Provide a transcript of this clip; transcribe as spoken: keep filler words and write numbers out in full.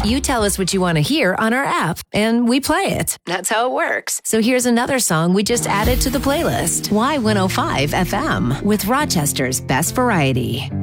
You tell us what you want to hear on our app, and we play it. That's how it works. So here's another song we just added to the playlist. Y one oh five F M with Rochester's Best Variety.